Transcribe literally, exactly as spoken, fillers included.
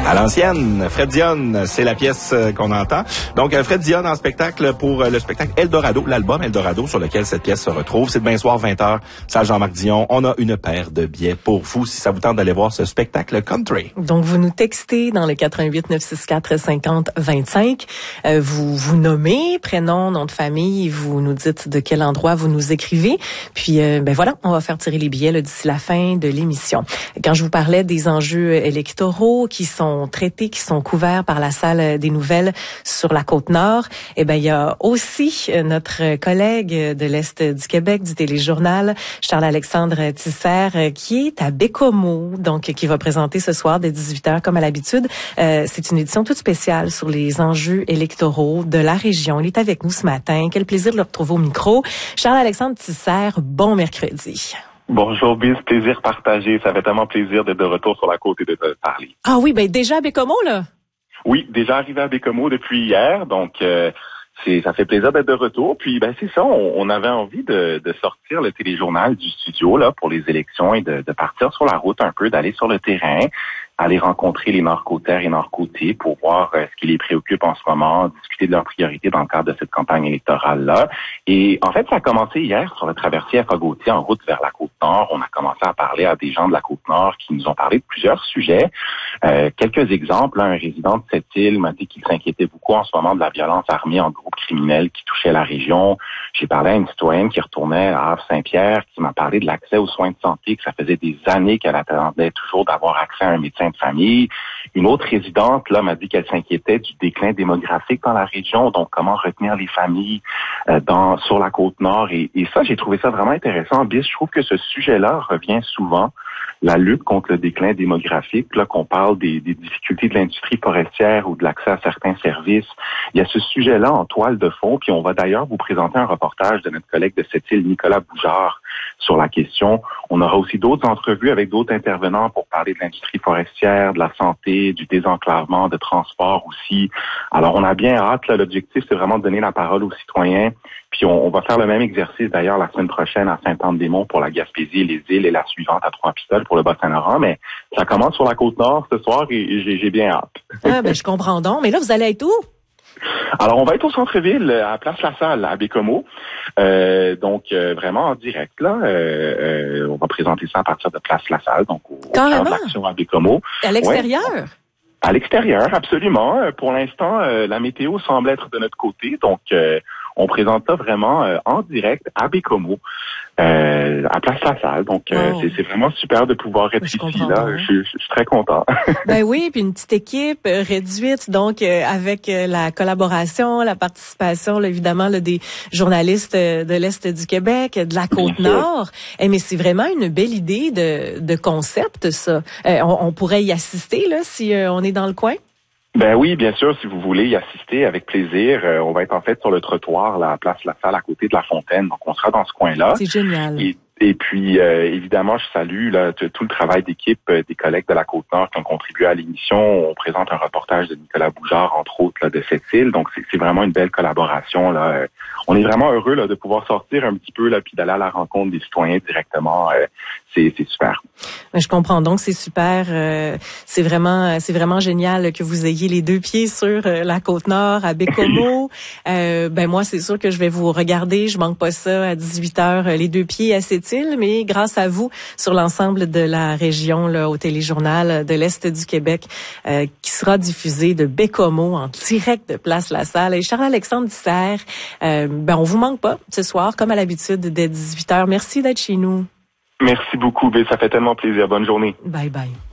À l'ancienne, Fred Dionne, c'est la pièce qu'on entend. Donc, Fred Dionne en spectacle pour le spectacle Eldorado, l'album Eldorado sur lequel cette pièce se retrouve. C'est demain soir, vingt heures, salle Jean-Marc Dion. On a une paire de billets pour vous si ça vous tente d'aller voir ce spectacle country. Donc, vous nous textez dans le quatre un huit neuf six quatre cinquante vingt-cinq. Euh, vous vous nommez, prénom, nom de famille, vous nous dites de quel endroit vous nous écrivez. Puis, euh, ben voilà, on va faire tirer les billets là, d'ici la fin de l'émission. Quand je vous parlais des enjeux électoraux qui sont traités, qui sont couverts par la salle des nouvelles sur la Côte-Nord, eh ben il y a aussi notre collègue de l'Est du Québec, du Téléjournal, Charles-Alexandre Tisser, qui est à Baie-Comeau, donc qui va présenter ce soir dès dix-huit heures comme à l'habitude. Euh, c'est une édition toute spéciale sur les enjeux électoraux de la région. Il est avec nous ce matin. Quel plaisir de le retrouver au micro. Charles-Alexandre Tisser, bon mercredi. Bonjour Biz, plaisir partagé. Ça fait tellement plaisir d'être de retour sur la côte et de te parler. Ah oui, ben déjà à Baie-Comeau, là? Oui, déjà arrivé à Baie-Comeau depuis hier, donc euh, c'est ça fait plaisir d'être de retour. Puis ben c'est ça, on, on avait envie de, de sortir le téléjournal du studio là pour les élections et de, de partir sur la route un peu, d'aller sur le terrain, aller rencontrer les Nord-Côtières et Nord-Côtiers pour voir euh, ce qui les préoccupe en ce moment, discuter de leurs priorités dans le cadre de cette campagne électorale-là. Et en fait, ça a commencé hier sur le traversier à Fagottier en route vers la Côte-Nord. On a commencé à parler à des gens de la Côte-Nord qui nous ont parlé de plusieurs sujets. Euh, quelques exemples, hein, un résident de cette île m'a dit qu'il s'inquiétait beaucoup en ce moment de la violence armée en groupe criminel qui touchait la région. J'ai parlé à une citoyenne qui retournait à Havre-Saint-Pierre qui m'a parlé de l'accès aux soins de santé, que ça faisait des années qu'elle attendait toujours d'avoir accès à un médecin de famille. Une autre résidente là m'a dit qu'elle s'inquiétait du déclin démographique dans la région, donc comment retenir les familles euh, dans sur la Côte-Nord. Et, et ça, j'ai trouvé ça vraiment intéressant. Bis, je trouve que ce sujet-là revient souvent, la lutte contre le déclin démographique, là qu'on parle des, des difficultés de l'industrie forestière ou de l'accès à certains services. Il y a ce sujet-là en toile de fond, puis on va d'ailleurs vous présenter un reportage de notre collègue de cette île, Nicolas Boujard, sur la question. On aura aussi d'autres entrevues avec d'autres intervenants pour parler de l'industrie forestière, de la santé, du désenclavement, de transport aussi. Alors, on a bien hâte, là, l'objectif, c'est vraiment de donner la parole aux citoyens. Puis, on, on va faire le même exercice, d'ailleurs, la semaine prochaine à Sainte-Anne-des-Monts pour la Gaspésie et les îles et la suivante à Trois-Pistoles pour le Bas-Saint-Laurent. Mais ça commence sur la Côte-Nord ce soir et, et j'ai, j'ai bien hâte. Ah, ben, je comprends donc. Mais là, vous allez être où? Alors, on va être au centre-ville, à Place La Salle, à Baie-Comeau. Euh, donc, euh, vraiment en direct, là. Euh, euh, on va présenter ça à partir de Place La Salle, donc au, au cœur de l'action à Baie-Comeau. À l'extérieur? Ouais. À l'extérieur, absolument. Pour l'instant, euh, la météo semble être de notre côté, donc euh, on présente ça vraiment euh, en direct à Baie-Comeau, euh, à Place La Salle. Donc, euh, wow. c'est, c'est vraiment super de pouvoir être je ici. Là, je, je, je suis très content. Ben oui, puis une petite équipe euh, réduite, donc euh, avec euh, la collaboration, la participation, là, évidemment, là, des journalistes euh, de l'Est du Québec, de la Côte-Nord. Eh, mais c'est vraiment une belle idée de, de concept, ça. Euh, on, on pourrait y assister là si euh, on est dans le coin. Ben oui, bien sûr, si vous voulez y assister, avec plaisir. Euh, on va être en fait sur le trottoir, là, à Place La Salle, à côté de la fontaine. Donc, on sera dans ce coin-là. C'est génial. Et, et puis, euh, évidemment, je salue là, tout le travail d'équipe euh, des collègues de la Côte-Nord qui ont contribué à l'émission. On présente un reportage de Nicolas Boujard, entre autres, là, de cette île. Donc, c'est, c'est vraiment une belle collaboration. Là. On est vraiment heureux là, de pouvoir sortir un petit peu là, puis d'aller à la rencontre des citoyens directement. Euh, c'est, c'est super. Je comprends donc, c'est super. Euh, c'est vraiment, c'est vraiment génial que vous ayez les deux pieds sur euh, la Côte-Nord, à Baie-Comeau. euh, ben moi, c'est sûr que je vais vous regarder. Je manque pas ça à dix-huit heures, les deux pieds à cette île, mais grâce à vous, sur l'ensemble de la région, là, au Téléjournal de l'Est du Québec, euh, qui sera diffusé de Baie-Comeau en direct de Place La Salle. Et Charles-Alexandre Tisser, euh, ben on vous manque pas ce soir, comme à l'habitude, dès dix-huit heures. Merci d'être chez nous. Merci beaucoup, B. Ça fait tellement plaisir. Bonne journée. Bye bye.